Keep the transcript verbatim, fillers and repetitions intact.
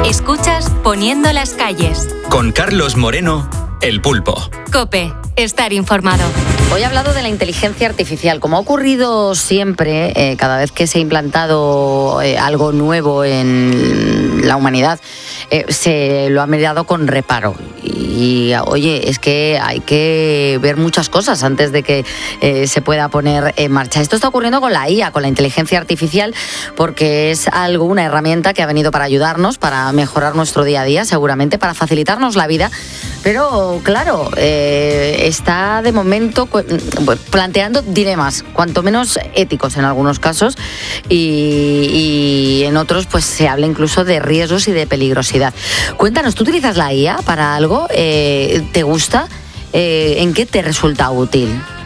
Escuchas Poniendo las calles. Con Carlos Moreno, El Pulpo. COPE, estar informado. Hoy he hablado de la inteligencia artificial. Como ha ocurrido siempre, eh, cada vez que se ha implantado eh, algo nuevo en la humanidad, eh, se lo ha mirado con reparo. Y, oye, es que hay que ver muchas cosas antes de que eh, se pueda poner en marcha. Esto está ocurriendo con la I A, con la inteligencia artificial, porque es algo, una herramienta que ha venido para ayudarnos, para mejorar nuestro día a día, seguramente, para facilitarnos la vida. Pero, claro, eh, está de momento planteando dilemas, cuanto menos éticos en algunos casos, y, y en otros pues se habla incluso de riesgos y de peligrosidad. Cuéntanos, ¿tú utilizas la I A para algo? Eh, ¿Te gusta? Eh, ¿En qué te resulta útil?